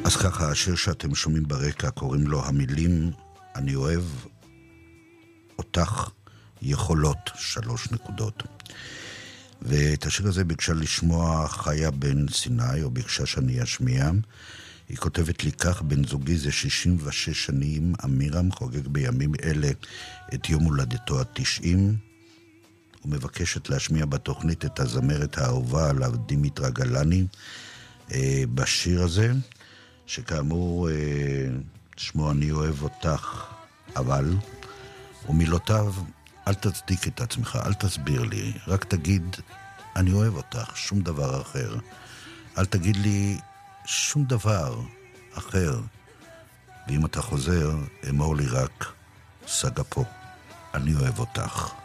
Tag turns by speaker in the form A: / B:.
A: אז ככה, השיר שאתם שומעים ברקע קוראים לו המילים אני אוהב אותך יכולות 3 נקודות. ואת השיר הזה ביקשה לשמוע חיה בן סיני, או ביקשה שאני אשמיע. היא כותבת לי כך: בן זוגי זה 66 שנים, אמירם חוגג בימים אלה את יום הולדתו ה-90. ומבקשת להשמיע בתוכנית את הזמרת האהובה עליו, דימיטרה גלני, בשיר הזה, שכאמור שמו אני אוהב אותך, אבל, ומילותיו, אל תצדיק את עצמך, אל תסביר לי, רק תגיד אני אוהב אותך, שום דבר אחר. אל תגיד לי שום דבר אחר. ואם אתה חוזר, אמור לי רק סגה פה, אני אוהב אותך.